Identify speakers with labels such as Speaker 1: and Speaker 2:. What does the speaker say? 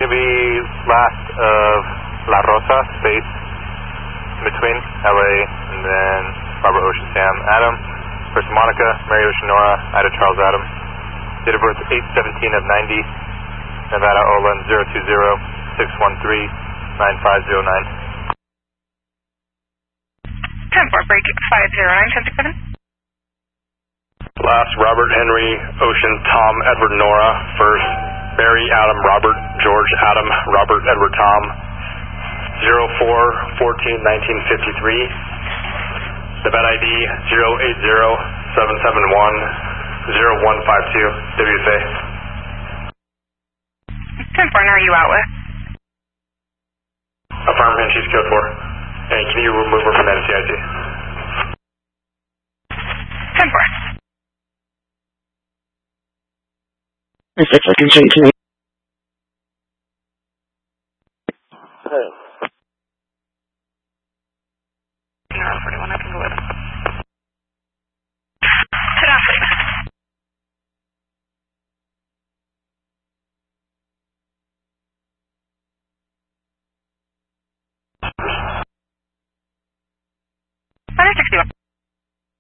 Speaker 1: Going to be last of La Rosa, space in between LA and then Robert Ocean Sam Adam. First Monica, Mary Ocean Nora, Ida Charles Adam. Date of birth 8/17 of 90. Nevada Olin 020-613-9509.
Speaker 2: 10-4, break 509, 10-7.
Speaker 3: Last Robert Henry Ocean Tom Edward Nora. First Barry Adam Robert George Adam Robert Edward Tom. 04-14-1953. Nevada ID 080-771-0152. WFA.
Speaker 2: 10-4, and are you out with?
Speaker 3: Affirm, and she's code 4. And can you remove her from NCIC?
Speaker 2: 10-4.
Speaker 4: 6 seconds,